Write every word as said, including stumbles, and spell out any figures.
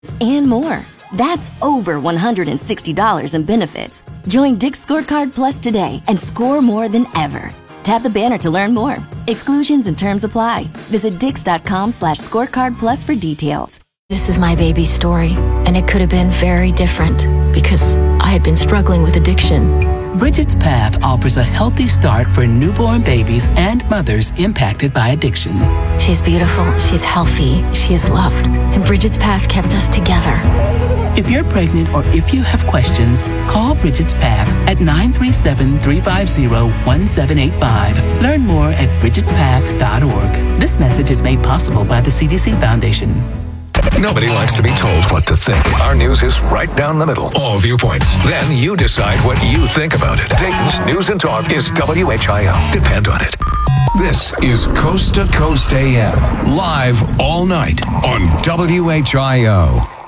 and more. That's over one hundred sixty dollars in benefits. Join Dick's Scorecard Plus today and score more than ever. Tap the banner to learn more. Exclusions and terms apply. Visit dix.com slash scorecard plus for details. This is my baby's story, and it could have been very different because I had been struggling with addiction. Bridget's Path offers a healthy start for newborn babies and mothers impacted by addiction. She's beautiful, she's healthy, she is loved, and Bridget's Path kept us together. If you're pregnant or if you have questions, call Bridget's Path at nine three seven, three five zero, one seven eight five. Learn more at bridgets path dot org. This message is made possible by the C D C Foundation. Nobody likes to be told what to think. Our news is right down the middle. All viewpoints. Then you decide what you think about it. Dayton's News and Talk is W H I O. Depend on it. This is Coast to Coast A M. Live all night on W H I O.